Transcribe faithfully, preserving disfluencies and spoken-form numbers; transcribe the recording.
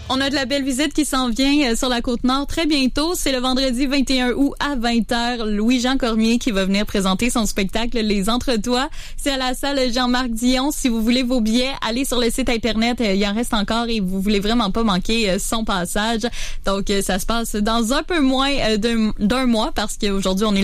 On a de la belle visite qui s'en vient sur la Côte-Nord très bientôt. C'est le vendredi vingt et un août à vingt heures. Louis-Jean Cormier qui va venir présenter son spectacle Les Entretois. C'est à la salle Jean-Marc Dion. Si vous voulez vos billets, allez sur le site Internet. Il en reste encore et vous voulez vraiment pas manquer son passage. Donc, ça se passe dans un peu moins d'un, d'un mois parce qu'aujourd'hui, on est